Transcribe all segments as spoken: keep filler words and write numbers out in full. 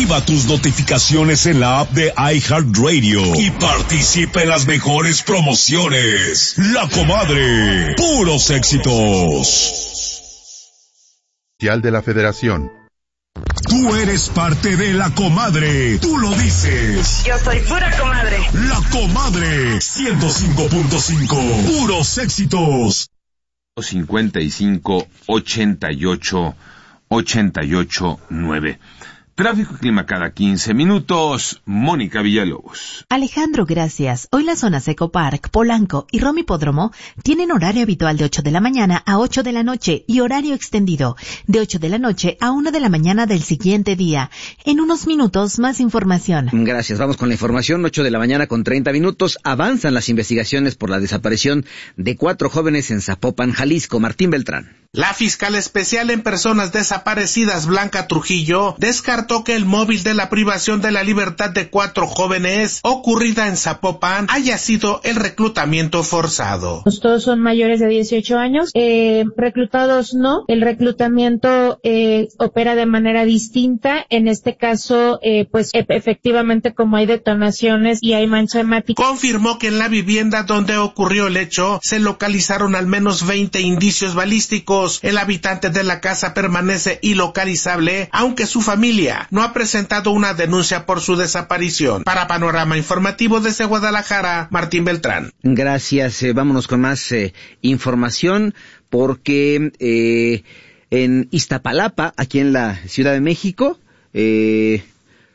Activa tus notificaciones en la app de iHeartRadio y participa en las mejores promociones. La Comadre, puros éxitos. De la Federación. Tú eres parte de La Comadre, tú lo dices. Yo soy pura comadre. La Comadre, ciento cinco punto cinco, puros éxitos. cincuenta y cinco, ochenta y ocho, ochenta y ocho, nueve. Tráfico y clima cada quince minutos. Mónica Villalobos. Alejandro, gracias. Hoy la zona Seco Park, Polanco y Roma Hipódromo tienen horario habitual de ocho de la mañana a ocho de la noche y horario extendido de ocho de la noche a una de la mañana del siguiente día. En unos minutos, más información. Gracias. Vamos con la información. ocho de la mañana con treinta minutos. Avanzan las investigaciones por la desaparición de cuatro jóvenes en Zapopan, Jalisco. Martín Beltrán. La fiscal especial en personas desaparecidas, Blanca Trujillo, descartó que el móvil de la privación de la libertad de cuatro jóvenes ocurrida en Zapopan haya sido el reclutamiento forzado. Todos son mayores de dieciocho años, eh, reclutados no, el reclutamiento eh, opera de manera distinta, en este caso, eh, pues e- efectivamente como hay detonaciones y hay mancha hemática. Confirmó que en la vivienda donde ocurrió el hecho se localizaron al menos veinte indicios balísticos. El habitante de la casa permanece ilocalizable, aunque su familia no ha presentado una denuncia por su desaparición. Para Panorama Informativo desde Guadalajara, Martín Beltrán. Gracias. Eh, vámonos con más eh, información, porque eh, en Iztapalapa, aquí en la Ciudad de México, eh,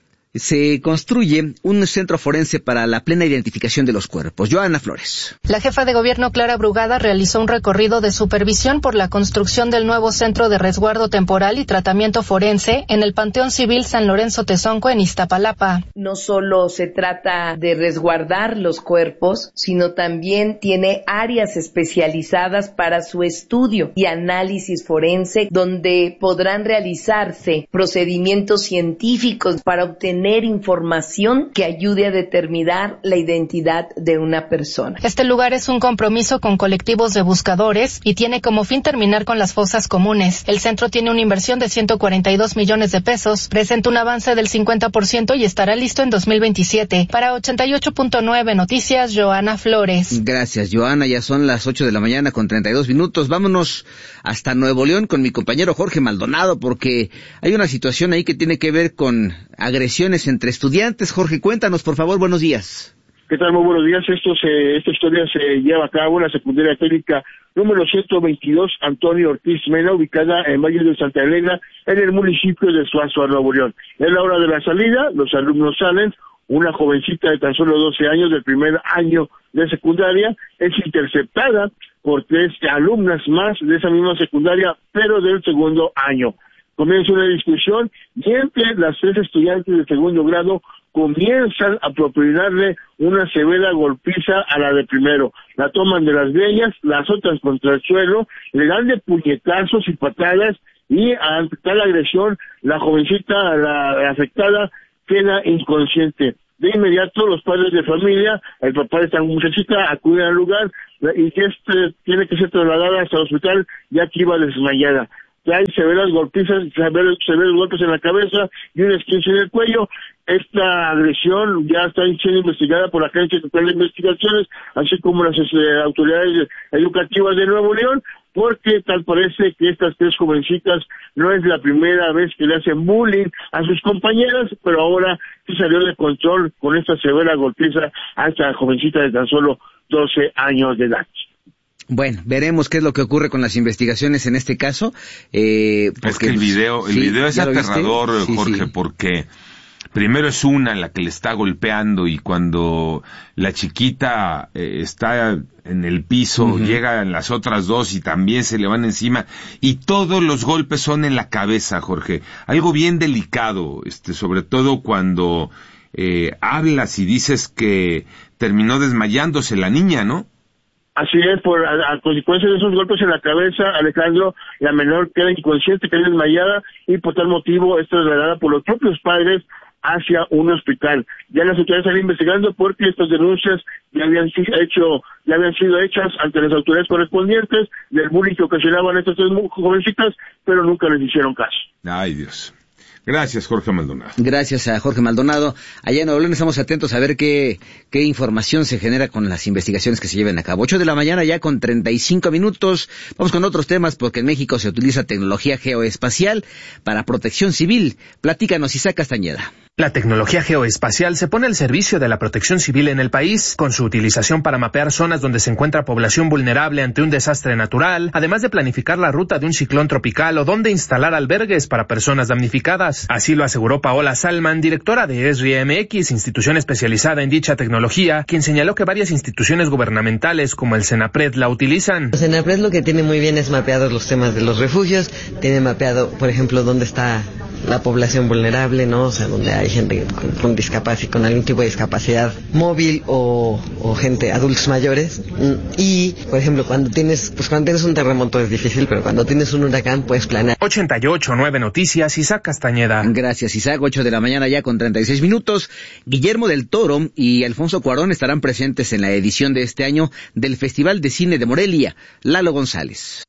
se construye un centro forense para la plena identificación de los cuerpos. Joana Flores. La jefa de gobierno Clara Brugada realizó un recorrido de supervisión por la construcción del nuevo Centro de Resguardo Temporal y Tratamiento Forense en el Panteón Civil San Lorenzo Tezonco en Iztapalapa. No solo se trata de resguardar los cuerpos, sino también tiene áreas especializadas para su estudio y análisis forense, donde podrán realizarse procedimientos científicos para obtener información que ayude a determinar la identidad de una persona. Este lugar es un compromiso con colectivos de buscadores y tiene como fin terminar con las fosas comunes. El centro tiene una inversión de ciento cuarenta y dos millones de pesos, presenta un avance del cincuenta por ciento y estará listo en dos mil veintisiete. Para ochenta y ocho punto nueve Noticias, Joana Flores. Gracias, Joana. Ya son las ocho de la mañana con treinta y dos minutos. Vámonos hasta Nuevo León con mi compañero Jorge Maldonado, porque hay una situación ahí que tiene que ver con agresiones entre estudiantes. Jorge, cuéntanos, por favor, buenos días. ¿Qué tal? Muy buenos días. Esto se, esta historia se lleva a cabo en la secundaria técnica número ciento veintidós Antonio Ortiz Mena, ubicada en Valle de Santa Elena, en el municipio de Suazua, Nuevo León. Es la hora de la salida, los alumnos salen, una jovencita de tan solo doce años del primer año de secundaria es interceptada por tres alumnas más de esa misma secundaria, pero del segundo año. Comienza una discusión y entre las tres estudiantes de segundo grado comienzan a propinarle una severa golpiza a la de primero. La toman de las greñas, la azotan contra el suelo, le dan de puñetazos y patadas y ante tal agresión la jovencita, la, la afectada, queda inconsciente. De inmediato los padres de familia, el papá de esta muchachita, acuden al lugar y este tiene que ser trasladada hasta el hospital ya que iba desmayada. Hay severas golpizas, severos, severos golpes en la cabeza y un esguince en el cuello. Esta agresión ya está siendo investigada por la Agencia Estatal de Investigaciones, así como las eh, autoridades educativas de Nuevo León, porque tal parece que estas tres jovencitas no es la primera vez que le hacen bullying a sus compañeras, pero ahora sí salió de control con esta severa golpiza a esta jovencita de tan solo doce años de edad. Bueno, veremos qué es lo que ocurre con las investigaciones en este caso. Eh, porque, es que el video, el sí, video es aterrador, sí, Jorge, sí. porque primero es una la que le está golpeando y cuando la chiquita eh, está en el piso, uh-huh. llegan las otras dos y también se le van encima y todos los golpes son en la cabeza, Jorge. Algo bien delicado, este, sobre todo cuando eh, hablas y dices que terminó desmayándose la niña, ¿no? Así es, por a, a consecuencia de esos golpes en la cabeza, Alejandro, la menor queda inconsciente, queda desmayada y por tal motivo es trasladada por los propios padres hacia un hospital. Ya las autoridades están investigando porque estas denuncias ya habían sido hecho, ya habían sido hechas ante las autoridades correspondientes del bullying que ocasionaban estas tres jovencitas, pero nunca les hicieron caso. Ay, Dios. Gracias, Jorge Maldonado. Gracias a Jorge Maldonado. Allá en Nuevo León estamos atentos a ver qué, qué información se genera con las investigaciones que se lleven a cabo. Ocho de la mañana ya con treinta y cinco minutos. Vamos con otros temas porque en México se utiliza tecnología geoespacial para protección civil. Platícanos, Isaac Castañeda. La tecnología geoespacial se pone al servicio de la protección civil en el país, con su utilización para mapear zonas donde se encuentra población vulnerable ante un desastre natural, además de planificar la ruta de un ciclón tropical o donde instalar albergues para personas damnificadas. Así lo aseguró Paola Salman, directora de ESRI M X, institución especializada en dicha tecnología, quien señaló que varias instituciones gubernamentales como el CENAPRED la utilizan. El CENAPRED lo que tiene muy bien es mapeados los temas de los refugios, tiene mapeado, por ejemplo, dónde está la población vulnerable, ¿no? O sea, donde hay gente con, con discapacidad, con algún tipo de discapacidad móvil o, o gente, adultos mayores. Y, por ejemplo, cuando tienes, pues cuando tienes un terremoto es difícil, pero cuando tienes un huracán puedes planear. ochenta y ocho, nueve Noticias, Isaac Castañeda. Gracias, Isaac. Ocho de la mañana ya con treinta y seis minutos. Guillermo del Toro y Alfonso Cuarón estarán presentes en la edición de este año del Festival de Cine de Morelia. Lalo González.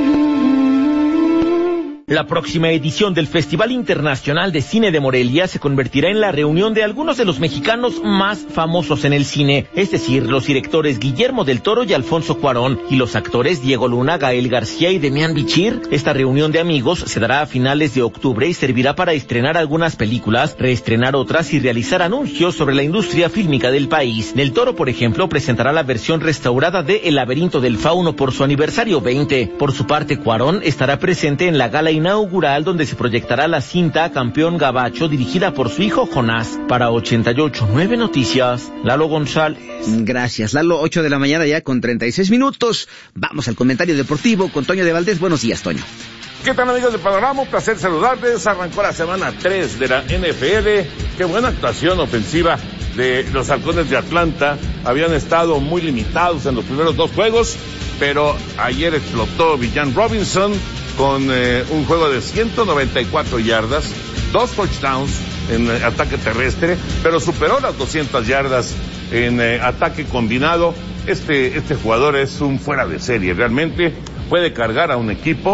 La próxima edición del Festival Internacional de Cine de Morelia se convertirá en la reunión de algunos de los mexicanos más famosos en el cine, es decir, los directores Guillermo del Toro y Alfonso Cuarón, y los actores Diego Luna, Gael García y Demián Bichir. Esta reunión de amigos se dará a finales de octubre y servirá para estrenar algunas películas, reestrenar otras y realizar anuncios sobre la industria fílmica del país. Del Toro, por ejemplo, presentará la versión restaurada de El laberinto del fauno por su aniversario veinte. Por su parte, Cuarón estará presente en la gala inaugural donde se proyectará la cinta Campeón Gabacho dirigida por su hijo Jonás. Para ochenta y ocho, nueve Noticias, Lalo González. Gracias, Lalo. Ocho de la mañana ya con treinta y seis minutos. Vamos al comentario deportivo con Toño de Valdés. Buenos días, Toño. ¿Qué tal, amigos de Panorama? Un placer saludarles. Arrancó la semana tres de la N F L. Qué buena actuación ofensiva de los Halcones de Atlanta. Habían estado muy limitados en los primeros dos juegos, pero ayer explotó Villan Robinson con eh, un juego de ciento noventa y cuatro yardas, dos touchdowns en eh, ataque terrestre, pero superó las doscientas yardas en eh, ataque combinado. Este, este jugador es un fuera de serie, realmente puede cargar a un equipo.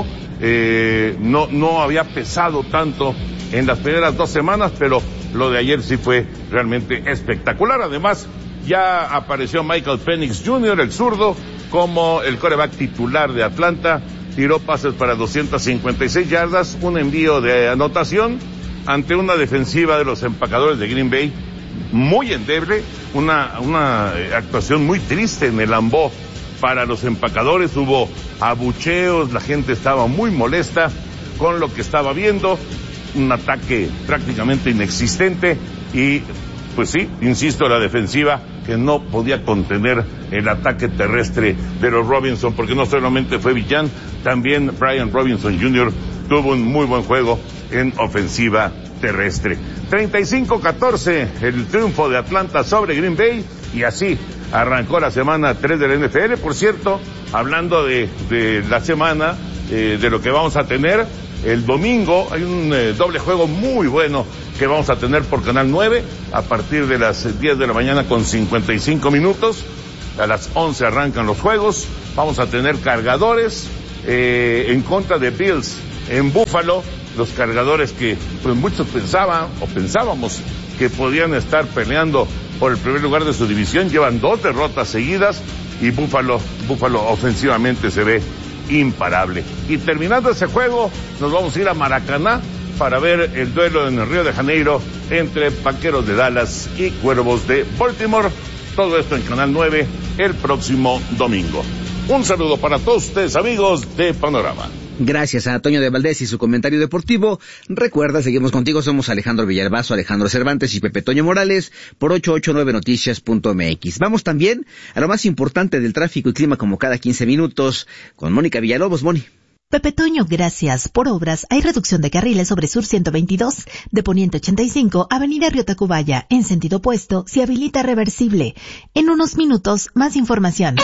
Eh, no, no había pesado tanto en las primeras dos semanas, pero lo de ayer sí fue realmente espectacular. Además, ya apareció Michael Penix junior, el zurdo, como el quarterback titular de Atlanta. Tiró pases para doscientas cincuenta y seis yardas, un envío de anotación ante una defensiva de los empacadores de Green Bay muy endeble, una, una actuación muy triste en el Lambeau para los empacadores. Hubo abucheos, la gente estaba muy molesta con lo que estaba viendo, un ataque prácticamente inexistente y, pues sí, insisto, la defensiva que no podía contener el ataque terrestre de los Robinson, porque no solamente fue Villan, también Brian Robinson junior tuvo un muy buen juego en ofensiva terrestre. treinta y cinco a catorce el triunfo de Atlanta sobre Green Bay, y así arrancó la semana tres de la N F L. Por cierto, hablando de, de la semana, eh, de lo que vamos a tener, el domingo hay un eh, doble juego muy bueno que vamos a tener por Canal nueve a partir de las diez de la mañana con cincuenta y cinco minutos. A las once arrancan los juegos. Vamos a tener Cargadores eh, en contra de Bills en Buffalo. Los Cargadores que pues muchos pensaban o pensábamos que podían estar peleando por el primer lugar de su división, llevan dos derrotas seguidas y Buffalo, Buffalo ofensivamente se ve imparable. Y terminando ese juego, nos vamos a ir a Maracaná para ver el duelo en el Río de Janeiro entre Vaqueros de Dallas y Cuervos de Baltimore. Todo esto en Canal nueve el próximo domingo. Un saludo para todos ustedes, amigos de Panorama. Gracias a Antonio de Valdés y su comentario deportivo. Recuerda, seguimos contigo, somos Alejandro Villalbazo, Alejandro Cervantes y Pepe Toño Morales por ochocientos ochenta y nueve noticias punto m x. Vamos también a lo más importante del tráfico y clima como cada quince minutos con Mónica Villalobos. Moni. Pepe Toño, gracias. Por obras, hay reducción de carriles sobre Sur ciento veintidós, de Poniente ochenta y cinco, Avenida Río Tacubaya, en sentido opuesto, se habilita reversible. En unos minutos, más información.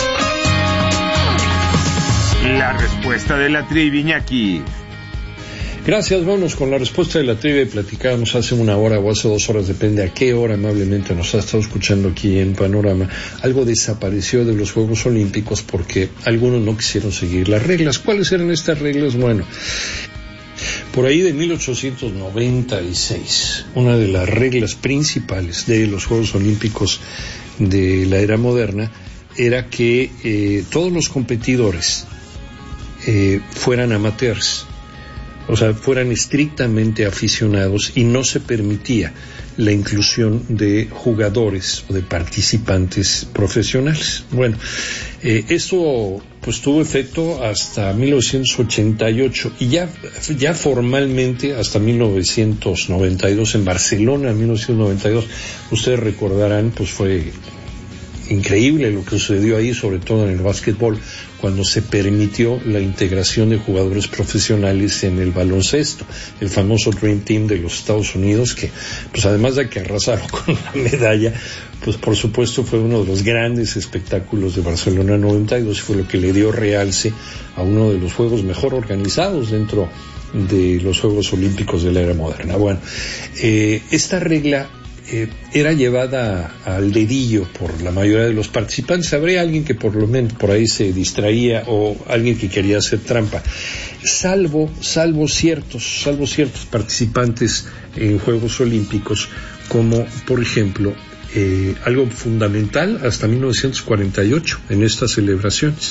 La respuesta de la trivia, Iñaki. Gracias, vamos con la respuesta de la trivia. Platicábamos hace una hora o hace dos horas, depende a qué hora amablemente nos ha estado escuchando aquí en Panorama. Algo desapareció de los Juegos Olímpicos porque algunos no quisieron seguir las reglas. ¿Cuáles eran estas reglas? Bueno, Por ahí de mil ochocientos noventa y seis, una de las reglas principales de los Juegos Olímpicos de la era moderna era que eh, todos los competidores eh, fueran amateurs, o sea, fueran estrictamente aficionados, y no se permitía la inclusión de jugadores o de participantes profesionales. Bueno, eh, esto pues tuvo efecto hasta mil novecientos ochenta y ocho y ya, ya formalmente hasta mil novecientos noventa y dos en Barcelona, mil novecientos noventa y dos, ustedes recordarán, pues fue increíble lo que sucedió ahí, sobre todo en el básquetbol, cuando se permitió la integración de jugadores profesionales en el baloncesto, el famoso Dream Team de los Estados Unidos, que pues además de que arrasaron con la medalla, pues por supuesto fue uno de los grandes espectáculos de Barcelona noventa y dos, y fue lo que le dio realce a uno de los juegos mejor organizados dentro de los Juegos Olímpicos de la era moderna. Bueno, eh, esta regla Eh, era llevada al dedillo por la mayoría de los participantes. Habría alguien que por lo menos por ahí se distraía, o alguien que quería hacer trampa, salvo salvo ciertos salvo ciertos participantes en Juegos Olímpicos, como por ejemplo eh, algo fundamental hasta mil novecientos cuarenta y ocho en estas celebraciones: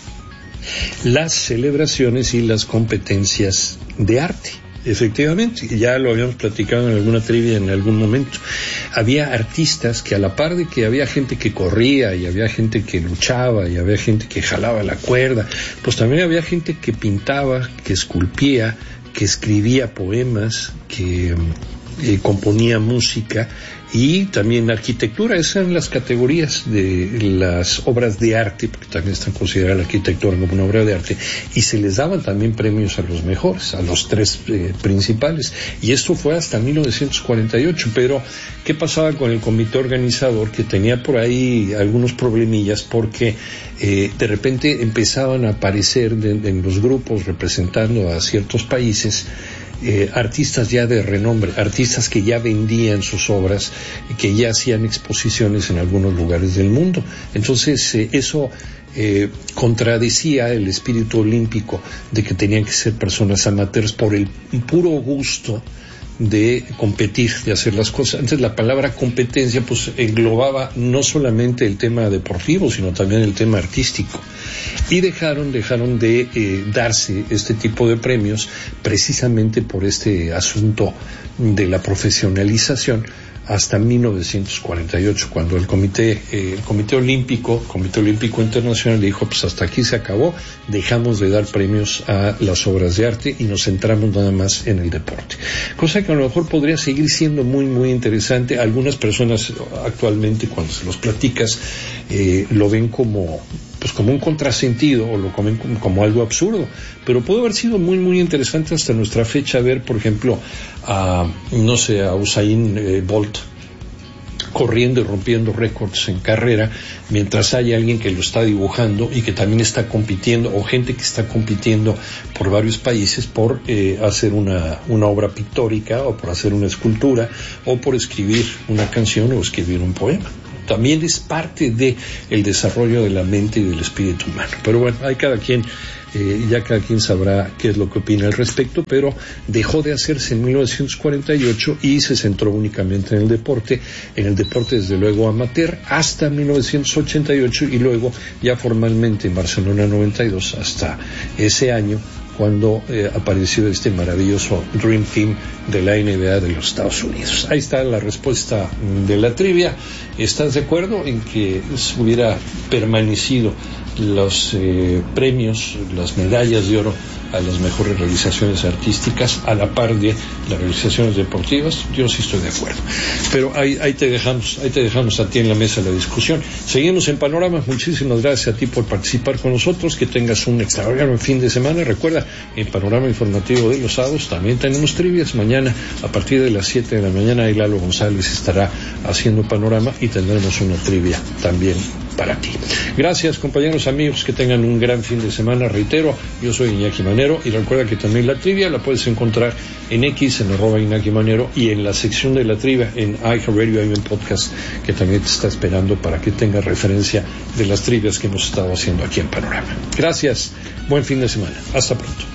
las celebraciones y las competencias de arte. Efectivamente, ya lo habíamos platicado en alguna trivia en algún momento. Había artistas que, a la par de que había gente que corría y había gente que luchaba y había gente que jalaba la cuerda, pues también había gente que pintaba, que esculpía, que escribía poemas, que eh, componía música y también arquitectura. Esas eran las categorías de las obras de arte, porque también están consideradas la arquitectura como una obra de arte, y se les daban también premios a los mejores, a los tres eh, principales, y esto fue hasta mil novecientos cuarenta y ocho. Pero ¿qué pasaba con el comité organizador? Que tenía por ahí algunos problemillas, porque eh, de repente empezaban a aparecer de, de, en los grupos representando a ciertos países Eh, artistas ya de renombre, artistas que ya vendían sus obras y que ya hacían exposiciones en algunos lugares del mundo. Entonces eh, eso eh, contradecía el espíritu olímpico de que tenían que ser personas amateurs por el puro gusto de competir, de hacer las cosas. Entonces la palabra competencia pues englobaba no solamente el tema deportivo, sino también el tema artístico, y dejaron dejaron de eh, darse este tipo de premios precisamente por este asunto de la profesionalización hasta mil novecientos cuarenta y ocho, cuando el comité eh, el comité olímpico comité olímpico internacional dijo: pues hasta aquí se acabó, dejamos de dar premios a las obras de arte y nos centramos nada más en el deporte, cosa que a lo mejor podría seguir siendo muy muy interesante. Algunas personas actualmente, cuando se los platicas, eh, lo ven como pues como un contrasentido, o lo comen como, como algo absurdo, pero puede haber sido muy muy interesante hasta nuestra fecha ver, por ejemplo, a no sé a Usain eh, Bolt corriendo y rompiendo récords en carrera, mientras hay alguien que lo está dibujando y que también está compitiendo, o gente que está compitiendo por varios países por eh, hacer una, una obra pictórica, o por hacer una escultura, o por escribir una canción o escribir un poema. También es parte de el desarrollo de la mente y del espíritu humano. Pero bueno, hay cada quien, eh, ya cada quien sabrá qué es lo que opina al respecto, pero dejó de hacerse en mil novecientos cuarenta y ocho y se centró únicamente en el deporte, en el deporte desde luego amateur, hasta mil novecientos ochenta y ocho, y luego ya formalmente en Barcelona noventa y dos, hasta ese año, cuando eh, apareció este maravilloso Dream Team de la N B A de los Estados Unidos. Ahí está la respuesta de la trivia. ¿Estás de acuerdo en que hubiera permanecido los eh, premios, las medallas de oro a las mejores realizaciones artísticas a la par de las realizaciones deportivas? Yo sí estoy de acuerdo. Pero ahí, ahí te dejamos, ahí te dejamos a ti en la mesa la discusión. Seguimos en Panorama. Muchísimas gracias a ti por participar con nosotros. Que tengas un extraordinario fin de semana. Recuerda, en Panorama Informativo de los sábados también tenemos trivias. Mañana a partir de las siete de la mañana, ahí Lalo González estará haciendo Panorama y tendremos una trivia también para ti. Gracias, compañeros, amigos, que tengan un gran fin de semana. Reitero, yo soy Iñaki Manero, y recuerda que también la trivia la puedes encontrar en X, en arroba Iñaki Manero, y en la sección de la trivia en iHeartRadio hay un podcast que también te está esperando para que tengas referencia de las trivias que hemos estado haciendo aquí en Panorama. Gracias, buen fin de semana, hasta pronto.